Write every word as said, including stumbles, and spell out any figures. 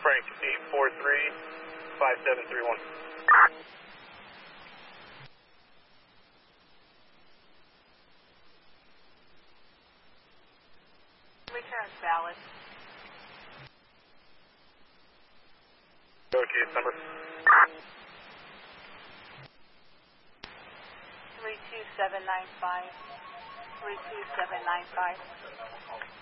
Frank, eight four three, five seven three one. Return valid. Okay, number. three two seven nine five. three two seven nine five.